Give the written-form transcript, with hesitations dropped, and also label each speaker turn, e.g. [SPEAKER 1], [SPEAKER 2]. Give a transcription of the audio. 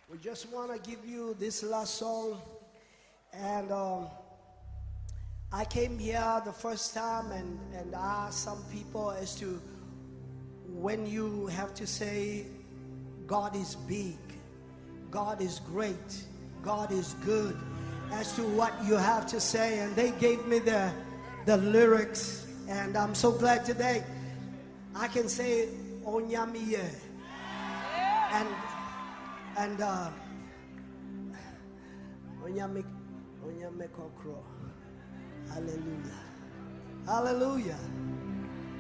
[SPEAKER 1] We just want to give you this last song. And I came here the first time and asked some people as to when you have to say God is big, God is great, God is good, as to what you have to say. And they gave me the lyrics. And I'm so glad today I can say Onyamiye. And Onyame Kokro. Hallelujah. Hallelujah.